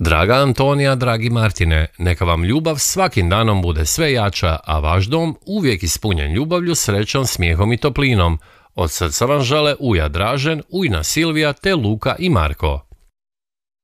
Draga Antonija, dragi Martine, neka vam ljubav svakim danom bude sve jača, a vaš dom uvijek ispunjen ljubavlju, srećom, smijehom i toplinom. Od srca vam žele Uja Dražen, Ujna Silvija te Luka i Marko.